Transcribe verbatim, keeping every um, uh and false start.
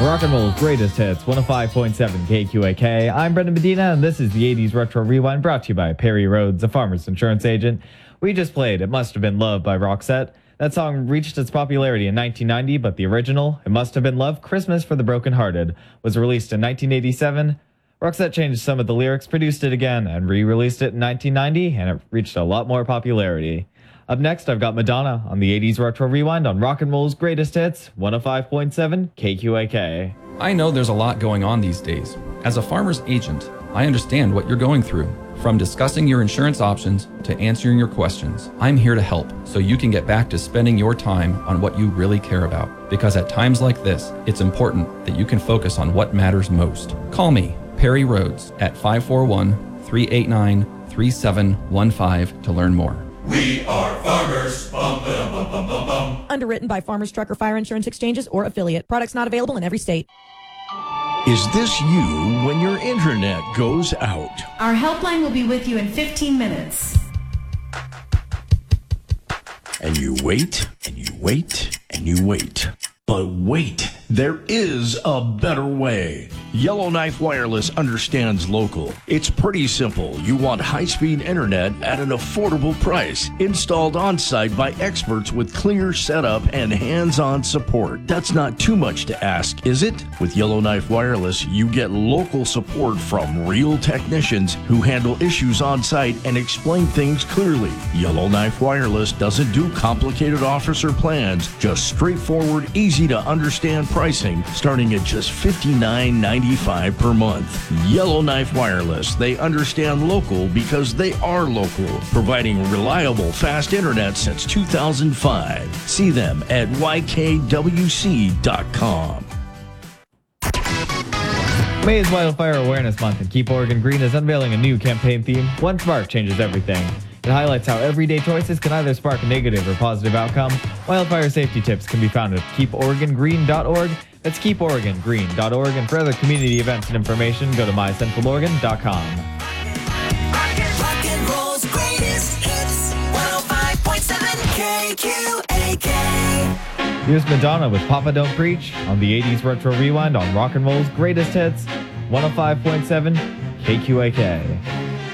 Rock and roll's greatest hits, one oh five point seven K Q A K. I'm Brendan Medina, and this is the eighties Retro Rewind, brought to you by Perry Rhodes, a Farmers Insurance agent. We just played It Must Have Been Love by Roxette. That song reached its popularity in nineteen ninety, but the original, It Must Have Been Love, Christmas for the Brokenhearted, was released in nineteen eighty-seven. Roxette changed some of the lyrics, produced it again, and re-released it in nineteen ninety, and it reached a lot more popularity. Up next, I've got Madonna on the eighties Retro Rewind on Rock and Roll's greatest hits, one oh five point seven K Q A K. I know there's a lot going on these days. As a farmer's agent, I understand what you're going through. From discussing your insurance options to answering your questions, I'm here to help so you can get back to spending your time on what you really care about. Because at times like this, it's important that you can focus on what matters most. Call me, Perry Rhodes, at five four one, three eight nine, three seven one five to learn more. We are farmers. Bum, bum, bum, bum, bum, bum. Underwritten by Farmers Truck or Fire Insurance Exchanges or affiliate. Products not available in every state. Is this you when your internet goes out? Our helpline will be with you in fifteen minutes. And you wait, and you wait, and you wait. But wait, there is a better way. Yellowknife Wireless understands local. It's pretty simple. You want high-speed internet at an affordable price, installed on-site by experts with clear setup and hands-on support. That's not too much to ask, is it? With Yellowknife Wireless, you get local support from real technicians who handle issues on-site and explain things clearly. Yellowknife Wireless doesn't do complicated offers or plans, just straightforward, easy to understand pricing starting at just fifty-nine ninety-five per month. Yellowknife Wireless, they understand local because they are local, providing reliable fast internet since two thousand five. See them at Y K W C dot com. May is Wildfire Awareness Month, and Keep Oregon Green is unveiling a new campaign theme, One Spark Changes Everything. It highlights how everyday choices can either spark a negative or positive outcome. Wildfire safety tips can be found at keep oregon green dot org. That's keep oregon green dot org. And for other community events and information, go to my central oregon dot com. Rock and roll's greatest hits, one oh five point seven K Q A K. Here's Madonna with Papa Don't Preach on the eighties Retro Rewind on Rock and Roll's greatest hits, one oh five point seven K Q A K.